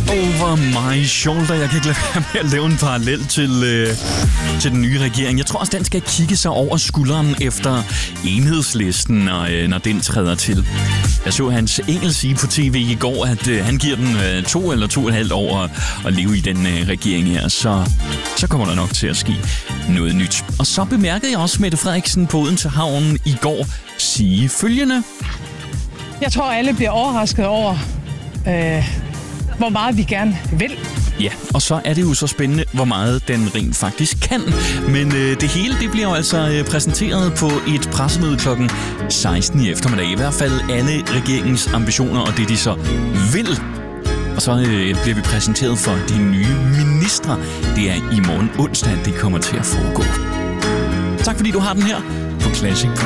Over my shoulder. Jeg kan ikke lade være med at lave en parallel til den nye regering. Jeg tror også, den skal kigge sig over skulderen efter Enhedslisten, når den træder til. Jeg så Hans Engel sige på tv i går, at han giver den 2 eller 2,5 år at leve i den regering her. Så kommer der nok til at ske noget nyt. Og så bemærkede jeg også Mette Frederiksen på Odense Havn i går sige følgende. Jeg tror, alle bliver overrasket over, hvor meget vi gerne vil. Ja, og så er det jo så spændende, hvor meget den rent faktisk kan. Men det hele, det bliver jo altså præsenteret på et pressemøde kl. 16 i eftermiddag. I hvert fald alle regeringens ambitioner og det, de så vil. Og så bliver vi præsenteret for de nye ministre. Det er i morgen onsdag, det kommer til at foregå. Tak fordi du har den her på Classic.